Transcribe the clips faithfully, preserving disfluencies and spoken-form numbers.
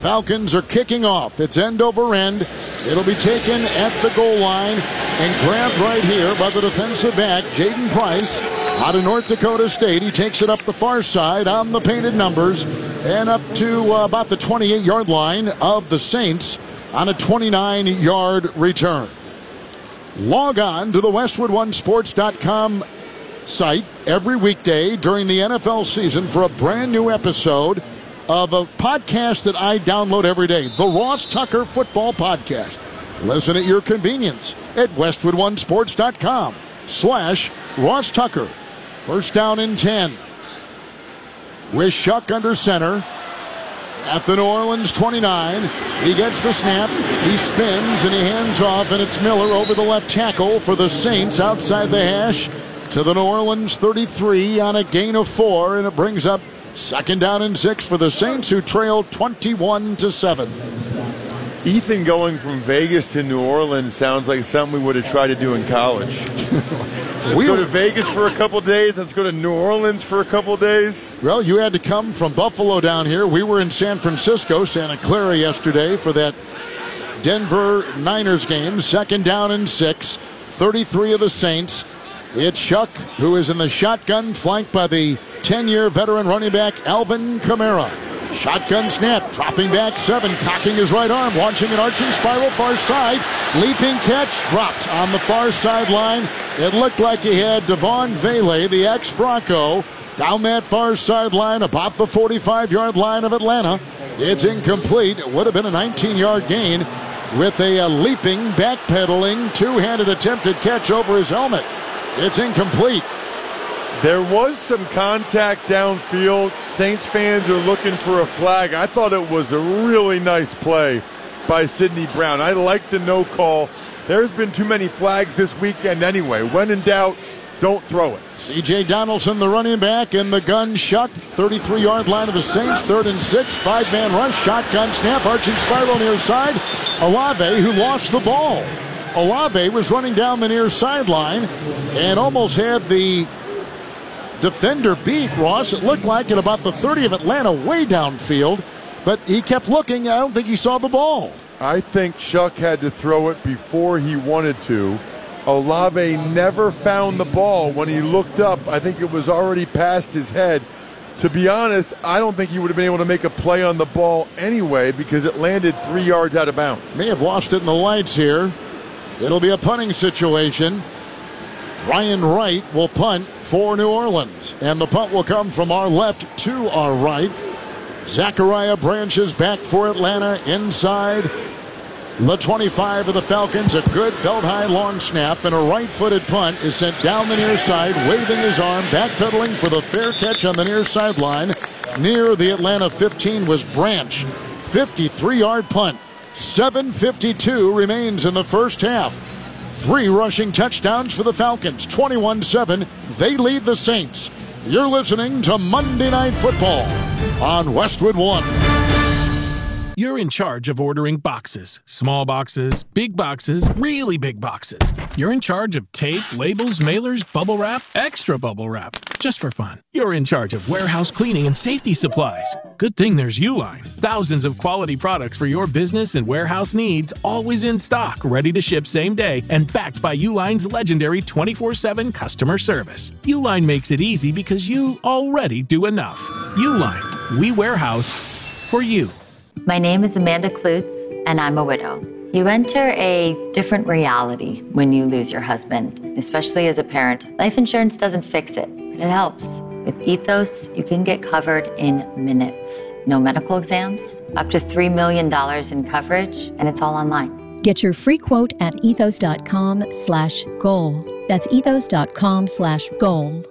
Falcons are kicking off. It's end over end. It'll be taken at the goal line and grabbed right here by the defensive back, Jaden Price, out of North Dakota State. He takes it up the far side on the painted numbers and up to uh, about the twenty-eight-yard line of the Saints on a twenty-nine-yard return. Log on to the Westwood One Sports dot com site every weekday during the N F L season for a brand new episode of a podcast that I download every day, the Ross Tucker Football Podcast. Listen at your convenience at Westwood One Sports dot com slash Ross Tucker. First down and ten. With Shuck under center at the New Orleans twenty-nine. He gets the snap. He spins and he hands off, and it's Miller over the left tackle for the Saints outside the hash to the New Orleans thirty-three on a gain of four, and it brings up second down and six for the Saints, who trail twenty-one to seven. Ethan going from Vegas to New Orleans sounds like something we would have tried to do in college. Let's we go to Vegas for a couple days. Let's go to New Orleans for a couple days. Well, you had to come from Buffalo down here. We were in San Francisco, Santa Clara yesterday for that Denver Niners game. Second down and six. thirty-three of the Saints. It's Shuck, who is in the shotgun, flanked by the ten-year veteran running back Alvin Kamara. Shotgun snap, dropping back seven, cocking his right arm, launching an arching spiral far side. Leaping catch, dropped on the far sideline. It looked like he had Devon Vele, the ex-Bronco, down that far sideline, about the forty-five-yard line of Atlanta. It's incomplete. It would have been a nineteen-yard gain with a, a leaping, backpedaling, two-handed attempted catch over his helmet. It's incomplete. There was some contact downfield. Saints fans are looking for a flag. I thought it was a really nice play by Sidney Brown. I like the no call. There's been too many flags this weekend anyway. When in doubt, don't throw it. C J Donaldson, the running back, in the gun, Shuck, thirty-three-yard line of the Saints, third and six, five-man rush, shotgun snap, arching spiral near side. Olave, who lost the ball. Olave was running down the near sideline and almost had the defender beat, Ross. It looked like at about the thirty of Atlanta, way downfield, but he kept looking. I don't think he saw the ball. I think Shuck had to throw it before he wanted to. Olave never found the ball. When he looked up, I think it was already past his head. To be honest, I don't think he would have been able to make a play on the ball anyway because it landed three yards out of bounds. May have lost it in the lights here. It'll be a punting situation. Ryan Wright will punt for New Orleans, and the punt will come from our left to our right. Zachariah Branches back for Atlanta inside the twenty-five of the Falcons. A good belt-high long snap, and a right-footed punt is sent down the near side, waving his arm, backpedaling for the fair catch on the near sideline. Near the Atlanta fifteen was Branch. fifty-three-yard punt. seven fifty-two remains in the first half. Three rushing touchdowns for the Falcons. twenty-one seven. They lead the Saints. You're listening to Monday Night Football on Westwood One. You're in charge of ordering boxes. Small boxes, big boxes, really big boxes. You're in charge of tape, labels, mailers, bubble wrap, extra bubble wrap. Just for fun. You're in charge of warehouse cleaning and safety supplies. Good thing there's Uline. Thousands of quality products for your business and warehouse needs, always in stock, ready to ship same day, and backed by Uline's legendary twenty-four seven customer service. Uline makes it easy because you already do enough. Uline. We warehouse for you. My name is Amanda Klutz, and I'm a widow. You enter a different reality when you lose your husband, especially as a parent. Life insurance doesn't fix it, but it helps. With Ethos, you can get covered in minutes. No medical exams, up to three million dollars in coverage, and it's all online. Get your free quote at ethos.com slash goal. That's ethos.com slash goal.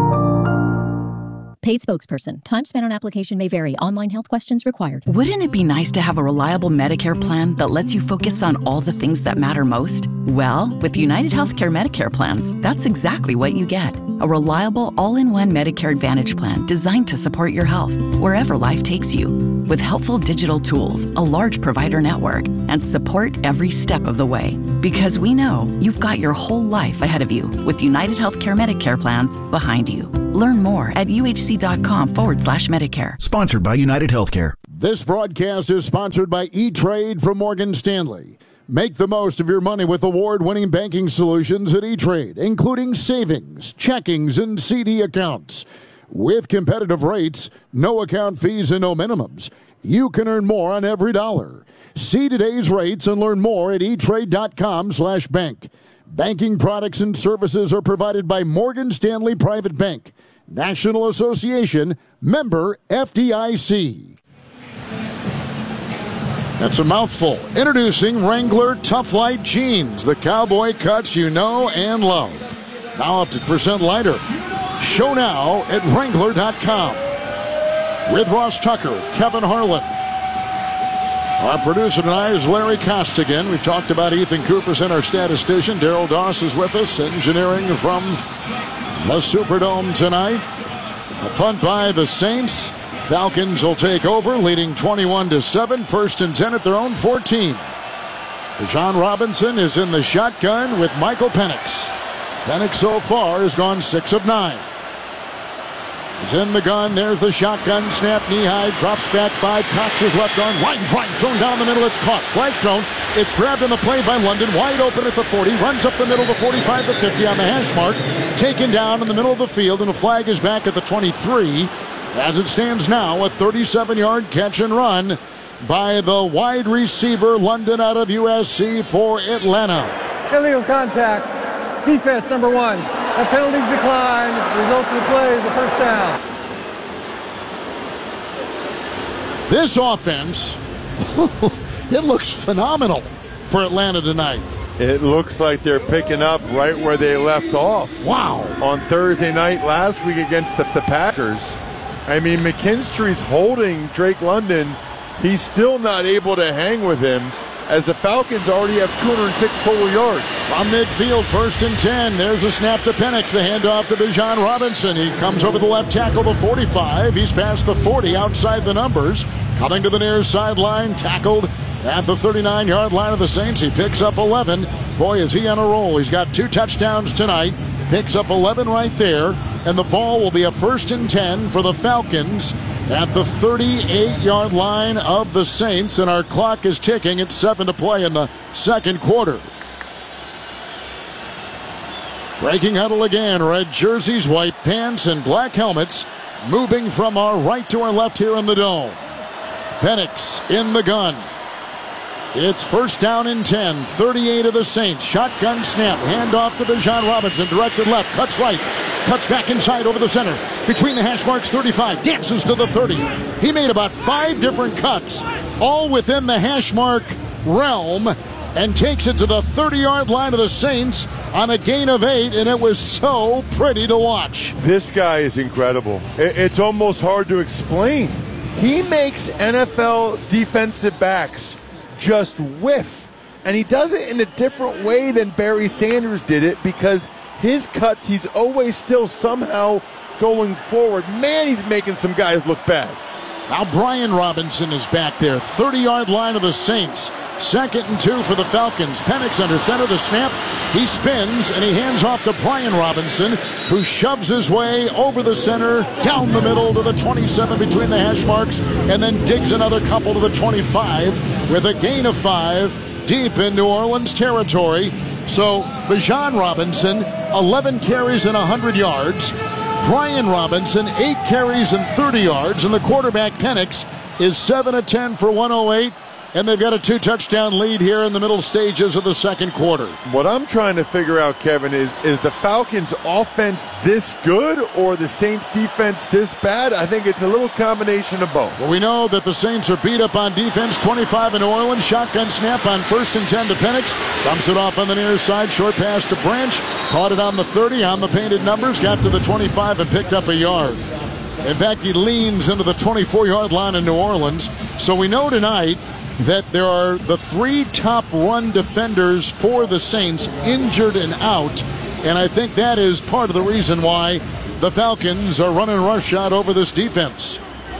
Paid spokesperson. Time spent on application may vary. Online health questions required. Wouldn't it be nice to have a reliable Medicare plan that lets you focus on all the things that matter most? Well, with United Healthcare Medicare plans, that's exactly what you get. A reliable, all-in-one Medicare Advantage plan designed to support your health wherever life takes you. With helpful digital tools, a large provider network, and support every step of the way. Because we know you've got your whole life ahead of you with United Healthcare Medicare plans behind you. Learn more at uhc.com forward slash Medicare. Sponsored by United Healthcare. This broadcast is sponsored by E-Trade from Morgan Stanley. Make the most of your money with award-winning banking solutions at E-Trade, including savings, checkings, and C D accounts. With competitive rates, no account fees, and no minimums, you can earn more on every dollar. See today's rates and learn more at etrade.com slash bank. Banking products and services are provided by Morgan Stanley Private Bank, National Association, member F D I C. That's a mouthful. Introducing Wrangler Tough Light Jeans, the cowboy cuts you know and love. Now up to percent lighter. Show now at Wrangler dot com. With Ross Tucker, Kevin Harlan. Our producer tonight is Larry Costigan. We've talked about Ethan Cooperson, our statistician. Daryl Doss is with us, engineering from the Superdome tonight. A punt by the Saints. Falcons will take over, leading twenty-one to seven. First and ten at their own fourteen. Bijan Robinson is in the shotgun with Michael Penix. Penix so far has gone six of nine. He's in the gun. There's the shotgun snap. Knee high, drops back five. Cox is left arm. Wide right, thrown down the middle. It's caught. Flag thrown. It's grabbed on the play by London. Wide open at the forty. Runs up the middle to forty-five to fifty on the hash mark. Taken down in the middle of the field, and the flag is back at the twenty-three. As it stands now, a thirty-seven-yard catch and run by the wide receiver, London out of U S C for Atlanta. Illegal contact. Defense number one. A penalties decline. Result of the play is a first down. This offense, it looks phenomenal for Atlanta tonight. It looks like they're picking up right where they left off. Wow. On Thursday night last week against the, the Packers. I mean, McKinstry's holding Drake London. He's still not able to hang with him, as the Falcons already have two hundred six total yards. From midfield, first and ten. There's a snap to Penix. The handoff to Bijan Robinson. He comes over the left tackle to forty-five. He's past the forty, outside the numbers. Coming to the near sideline, tackled at the thirty-nine-yard line of the Saints. He picks up eleven. Boy, is he on a roll. He's got two touchdowns tonight. Picks up eleven right there. And the ball will be a first and ten for the Falcons at the thirty-eight-yard line of the Saints. And our clock is ticking at seven to play in the second quarter. Breaking huddle again. Red jerseys, white pants, and black helmets. Moving from our right to our left here in the dome. Penix in the gun. It's first down and ten. thirty-eight of the Saints. Shotgun snap. Handoff to Bijan Robinson. Directed left. Cuts right. Cuts back inside over the center. Between the hash marks, thirty-five. Dances to the thirty. He made about five different cuts, all within the hash mark realm, and takes it to the thirty-yard line of the Saints on a gain of eight, and it was so pretty to watch. This guy is incredible. It's almost hard to explain. He makes N F L defensive backs just whiff. And he does it in a different way than Barry Sanders did it, because his cuts, he's always still somehow going forward. Man, he's making some guys look bad. Now Brian Robinson is back there. thirty-yard line of the Saints. Second and two for the Falcons. Penix under center, the snap. He spins, and he hands off to Brian Robinson, who shoves his way over the center, down the middle to the twenty-seven between the hash marks, and then digs another couple to the twenty-five with a gain of five deep in New Orleans territory. So Bijan Robinson, eleven carries and one hundred yards. Brian Robinson, eight carries and thirty yards. And the quarterback, Penix, is seven of ten for one oh eight. And they've got a two-touchdown lead here in the middle stages of the second quarter. What I'm trying to figure out, Kevin, is is the Falcons' offense this good or the Saints' defense this bad? I think it's a little combination of both. Well, we know that the Saints are beat up on defense. twenty-five in New Orleans. Shotgun snap on first and ten to Penix. Dumps it off on the near side. Short pass to Branch. Caught it on the thirty on the painted numbers. Got to the twenty-five and picked up a yard. In fact, he leans into the twenty-four-yard line in New Orleans. So we know tonight that there are the three top run defenders for the Saints injured and out. And I think that is part of the reason why the Falcons are running rush out over this defense.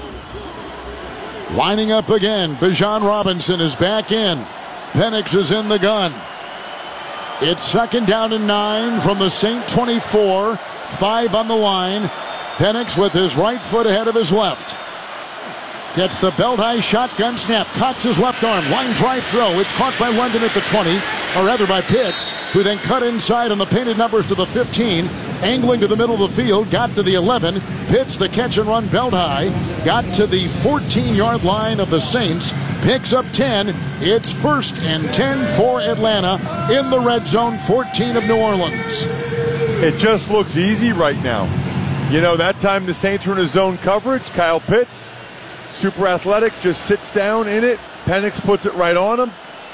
Lining up again. Bijan Robinson is back in. Penix is in the gun. It's second down and nine from the Saint twenty-four. Five on the line. Penix with his right foot ahead of his left. gets the belt high shotgun snap. Cocks his left arm. Line drive throw. It's caught by London at the twenty, or rather by Pitts, who then cut inside on the painted numbers to the fifteen. Angling to the middle of the field, got to the eleven. Pitts, the catch and run belt high, got to the fourteen-yard line of the Saints. Picks up ten. It's first and ten for Atlanta in the red zone, fourteen of New Orleans. It just looks easy right now. You know, that time the Saints were in a zone coverage. Kyle Pitts, super athletic, just sits down in it. Penix puts it right on him.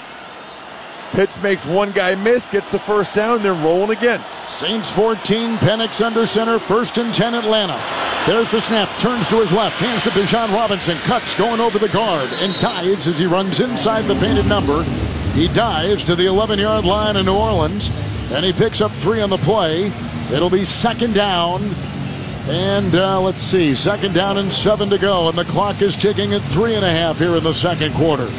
Pitts makes one guy miss, gets the first down, they're rolling again. Saints fourteen, Penix under center, first and ten Atlanta. There's the snap, turns to his left, hands to Bijan Robinson, cuts going over the guard, and dives as he runs inside the painted number. He dives to the eleven-yard line in New Orleans, and he picks up three on the play. It'll be second down, and uh, let's see, second down and seven to go, and the clock is ticking at three and a half here in the second quarter.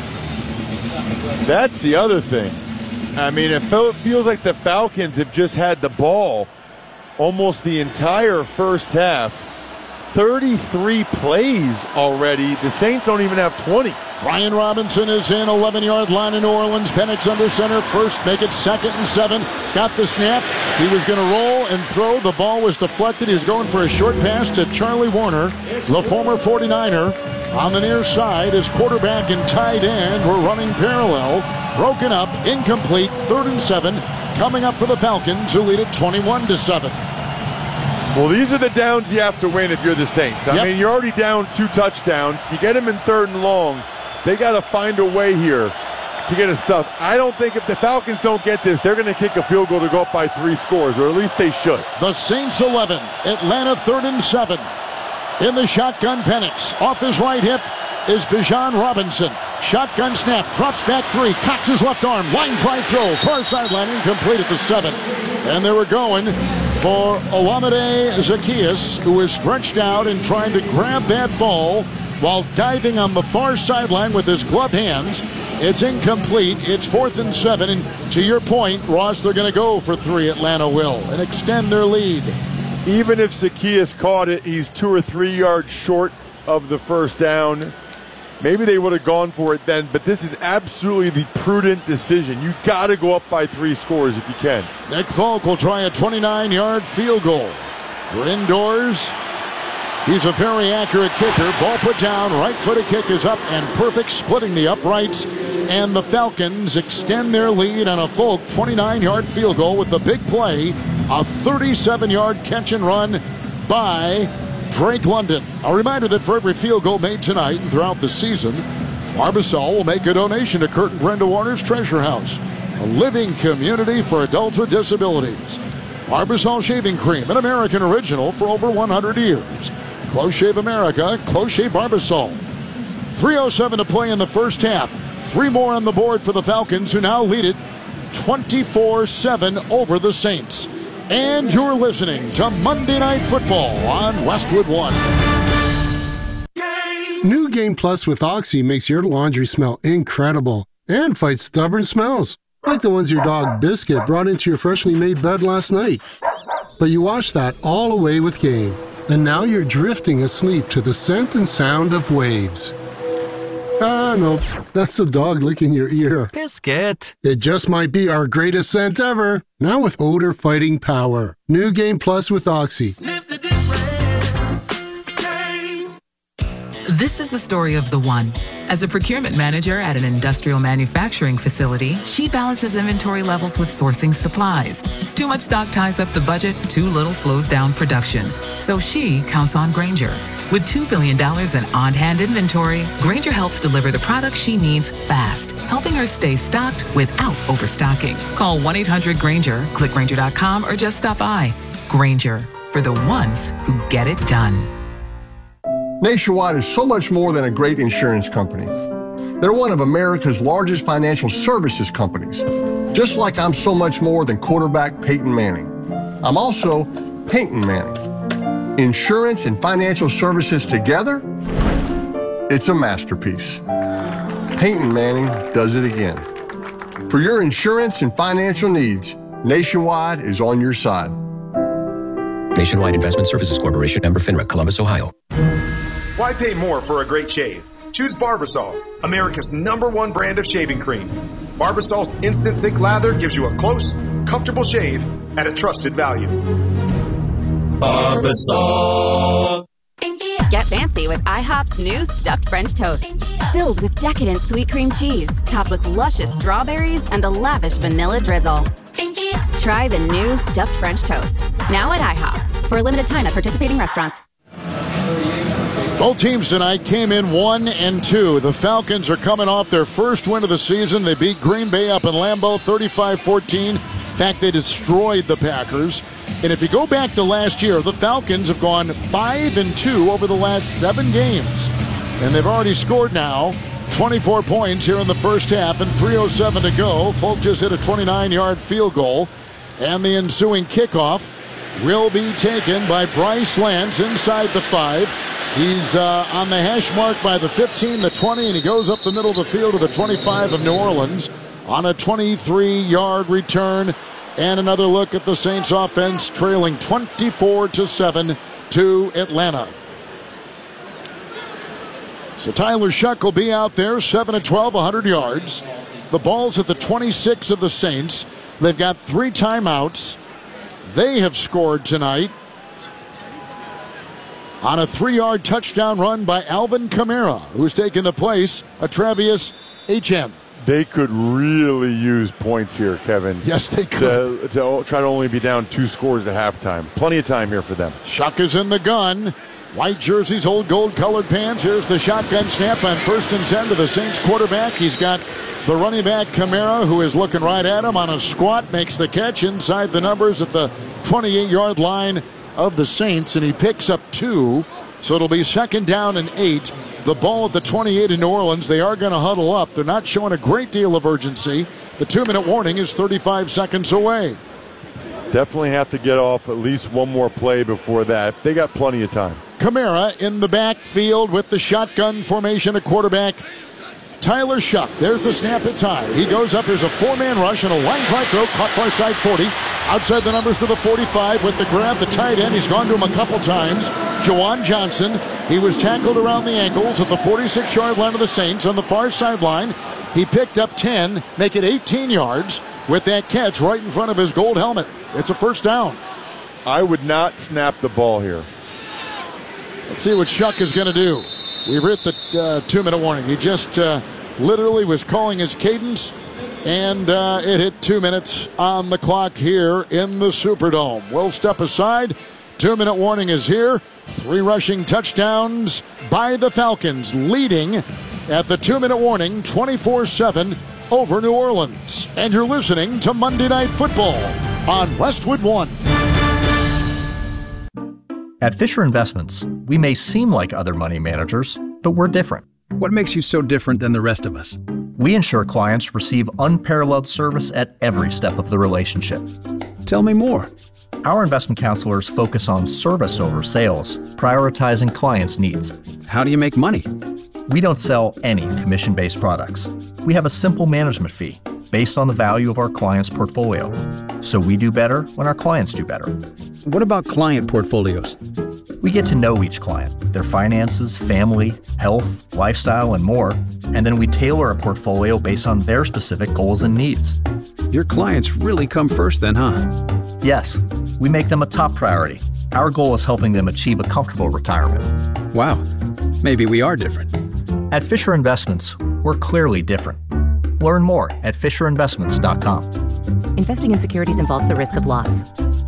That's the other thing. I mean, it feels like the Falcons have just had the ball almost the entire first half. thirty-three plays already. The Saints don't even have twenty. Brian Robinson is in, eleven-yard line in New Orleans. Penix under center, first, make it second and seven. Got the snap. He was going to roll and throw. The ball was deflected. He was going for a short pass to Charlie Warner, the former forty-niner. On the near side, his quarterback and tight end were running parallel. Broken up, incomplete, third and seven. Coming up for the Falcons, who lead it twenty-one to seven. Well, these are the downs you have to win if you're the Saints. I yep. mean, you're already down two touchdowns. You get them in third and long. They got to find a way here to get a stuff. I don't think if the Falcons don't get this, they're going to kick a field goal to go up by three scores, or at least they should. The Saints eleven, Atlanta third and seven. In the shotgun, Penix. Off his right hip is Bijan Robinson. Shotgun snap, drops back three, cocks his left arm, line drive throw, far sideline, incomplete at the seven. And they were going for Olamide Zaccheaus, who was stretched out and trying to grab that ball while diving on the far sideline with his gloved hands. It's incomplete. It's fourth and seven. And to your point, Ross, they're going to go for three, Atlanta will, and extend their lead. Even if Zaccheaus caught it, he's two or three yards short of the first down. Maybe they would have gone for it then, but this is absolutely the prudent decision. You got to go up by three scores if you can. Nick Folk will try a twenty-nine-yard field goal. We're indoors. He's a very accurate kicker. Ball put down, right-footed kick is up and perfect, splitting the uprights. And the Falcons extend their lead on a Folk twenty-nine-yard field goal with the big play, a thirty-seven-yard catch and run by Drake London. A reminder that for every field goal made tonight and throughout the season, Barbasol will make a donation to Kurt and Brenda Warner's Treasure House, a living community for adults with disabilities. Barbasol Shaving Cream, an American original for over one hundred years. Close Shave America, Close Shave Barbasol. three oh seven to play in the first half. Three more on the board for the Falcons, who now lead it twenty-four seven over the Saints. And you're listening to Monday Night Football on Westwood One. New Game Plus with Oxy makes your laundry smell incredible and fights stubborn smells, like the ones your dog Biscuit brought into your freshly made bed last night. But you wash that all away with Game, and now you're drifting asleep to the scent and sound of waves. Ah, no, that's the dog licking your ear. Biscuit. It just might be our greatest scent ever. Now with odor-fighting power. New Game Plus with Oxy. Sniff the difference. Game. This is the story of the one. As a procurement manager at an industrial manufacturing facility, she balances inventory levels with sourcing supplies. Too much stock ties up the budget, too little slows down production. So she counts on Grainger. With two billion dollars in on-hand inventory, Grainger helps deliver the products she needs fast, helping her stay stocked without overstocking. Call one eight hundred Grainger, click Grainger dot com, or just stop by. Grainger, for the ones who get it done. Nationwide is so much more than a great insurance company. They're one of America's largest financial services companies, just like I'm so much more than quarterback Peyton Manning. I'm also Peyton Manning. Insurance and financial services together, it's a masterpiece. Peyton Manning does it again. For your insurance and financial needs, Nationwide is on your side. Nationwide Investment Services Corporation, member FINRA, Columbus, Ohio. Why pay more for a great shave? Choose Barbasol, America's number one brand of shaving cream. Barbasol's instant thick lather gives you a close, comfortable shave at a trusted value. Barbasol. Get fancy with IHOP's new stuffed French toast. Filled with decadent sweet cream cheese, topped with luscious strawberries and a lavish vanilla drizzle. Try the new stuffed French toast. Now at IHOP. For a limited time at participating restaurants. Both teams tonight came in one and two. The Falcons are coming off their first win of the season. They beat Green Bay up in Lambeau thirty-five fourteen. In fact, they destroyed the Packers. And if you go back to last year, the Falcons have gone five and two over the last seven games. And they've already scored now twenty-four points here in the first half and three oh seven to go. Folk just hit a twenty-nine-yard field goal. And the ensuing kickoff will be taken by Bryce Lance inside the five. He's uh, on the hash mark by the fifteen, the twenty, and he goes up the middle of the field to the twenty-five of New Orleans on a twenty-three-yard return. And another look at the Saints offense trailing twenty-four to seven to Atlanta. So Tyler Shuck will be out there, seven of twelve, one hundred yards. The ball's at the twenty-six of the Saints. They've got three timeouts. They have scored tonight on a three-yard touchdown run by Alvin Kamara, who's taken the place of Travis Etienne. They could really use points here, Kevin. Yes, they could. To, to try to only be down two scores at halftime. Plenty of time here for them. Shuck is in the gun. White jerseys, old gold-colored pants. Here's the shotgun snap on first and ten to the Saints quarterback. He's got the running back, Kamara, who is looking right at him on a squat, makes the catch inside the numbers at the twenty-eight-yard line of the Saints, and he picks up two. So it'll be second down and eight. The ball at the twenty-eight in New Orleans. They are going to huddle up. They're not showing a great deal of urgency. The two-minute warning is thirty-five seconds away. Definitely have to get off at least one more play before that. They got plenty of time. Kamara in the backfield with the shotgun formation at quarterback. Tyler Shuck. There's the snap. It's high. He goes up. There's a four-man rush and a line drive throw. Caught far side forty. Outside the numbers to the forty-five with the grab. The tight end. He's gone to him a couple times. Juwan Johnson. He was tackled around the ankles at the forty-six-yard line of the Saints on the far sideline. He picked up ten, make it eighteen yards with that catch right in front of his gold helmet. It's a first down. I would not snap the ball here. Let's see what Shuck is going to do. We've hit the uh, two-minute warning. He just uh, literally was calling his cadence, and uh, it hit two minutes on the clock here in the Superdome. We'll step aside. Two-minute warning is here. Three rushing touchdowns by the Falcons, leading at the two-minute warning, twenty-four seven over New Orleans. And you're listening to Monday Night Football on Westwood One. At Fisher Investments, we may seem like other money managers, but we're different. What makes you so different than the rest of us? We ensure clients receive unparalleled service at every step of the relationship. Tell me more. Our investment counselors focus on service over sales, prioritizing clients' needs. How do you make money? We don't sell any commission-based products. We have a simple management fee based on the value of our client's portfolio. So we do better when our clients do better. What about client portfolios? We get to know each client, their finances, family, health, lifestyle, and more, and then we tailor a portfolio based on their specific goals and needs. Your clients really come first then, huh? Yes, we make them a top priority. Our goal is helping them achieve a comfortable retirement. Wow, maybe we are different. At Fisher Investments, we're clearly different. Learn more at fisher investments dot com. Investing in securities involves the risk of loss.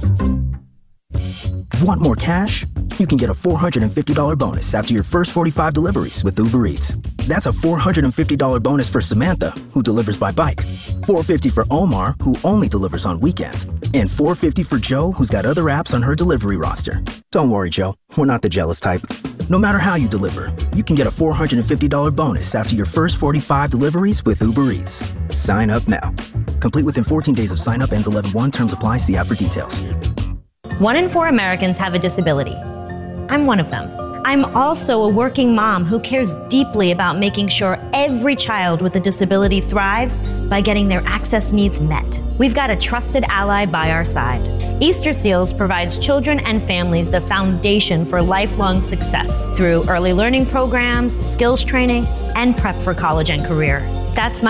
Want more cash? You can get a four hundred fifty dollars bonus after your first forty-five deliveries with Uber Eats. That's a four hundred fifty dollars bonus for Samantha, who delivers by bike. four hundred fifty dollars for Omar, who only delivers on weekends. And four hundred fifty dollars for Joe, who's got other apps on her delivery roster. Don't worry, Joe. We're not the jealous type. No matter how you deliver, you can get a four hundred fifty dollars bonus after your first forty-five deliveries with Uber Eats. Sign up now. Complete within fourteen days of sign up. Ends eleven one. Terms apply. See app for details. One in four Americans have a disability. I'm one of them. I'm also a working mom who cares deeply about making sure every child with a disability thrives by getting their access needs met. We've got a trusted ally by our side. Easter Seals provides children and families the foundation for lifelong success through early learning programs, skills training, and prep for college and career. That's my